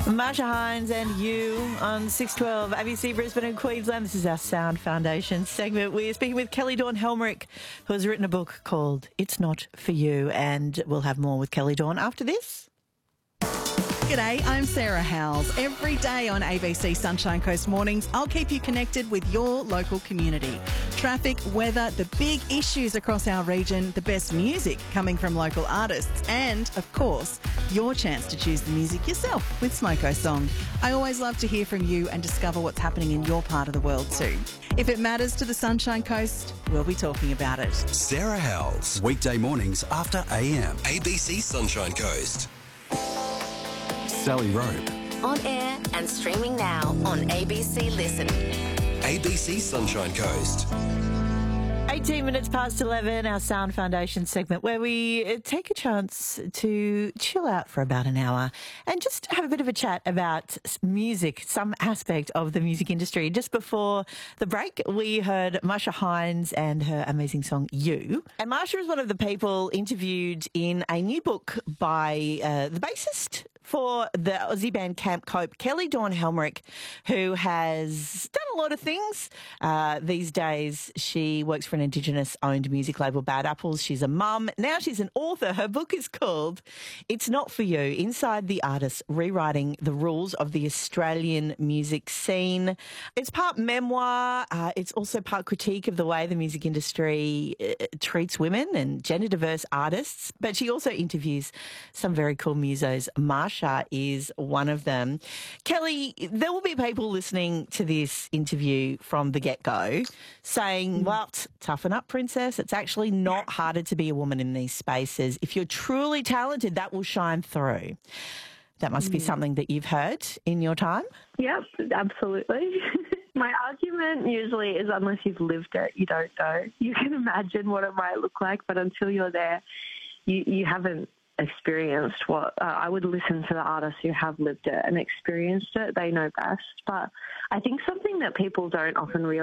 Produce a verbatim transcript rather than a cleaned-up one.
Marsha Hines and you on six twelve A B C Brisbane and Queensland. This is our Sound Foundation segment. We're speaking with Kelly Dawn Helmerich, who has written a book called It's Not For You, and we'll have more with Kelly Dawn after this. G'day, I'm Sarah Howells. Every day on A B C Sunshine Coast Mornings, I'll keep you connected with your local community. Traffic, weather, the big issues across our region, the best music coming from local artists, and, of course, your chance to choose the music yourself with Smoko Song. I always love to hear from you and discover what's happening in your part of the world too. If it matters to the Sunshine Coast, we'll be talking about it. Sarah Howells, weekday mornings after A M. A B C Sunshine Coast. Sally Rope. On air and streaming now on A B C Listen. A B C Sunshine Coast. eighteen minutes past eleven, our Sound Foundation segment, where we take a chance to chill out for about an hour and just have a bit of a chat about music, some aspect of the music industry. Just before the break, we heard Marsha Hines and her amazing song, You. And Marsha is one of the people interviewed in a new book by uh, the bassist for the Aussie band Camp Cope, Kelly Dawn Helmerich, who has done a lot of things. Uh, these days, she works for an Indigenous-owned music label, Bad Apples. She's a mum. Now she's an author. Her book is called It's Not For You, Inside the Artist, Rewriting the Rules of the Australian Music Scene. It's part memoir. Uh, it's also part critique of the way the music industry uh, treats women and gender-diverse artists. But she also interviews some very cool musos. Marsha is one of them. Kelly, there will be people listening to this interview from the get-go saying, well, toughen up, princess. It's actually not harder to be a woman in these spaces. If you're truly talented, that will shine through. That must be something that you've heard in your time? Yep, absolutely. My argument usually is unless you've lived it, you don't know. You can imagine what it might look like, but until you're there, you, you haven't experienced what uh, I would listen to the artists who have lived it and experienced it. They know best. But I think something that people don't often realize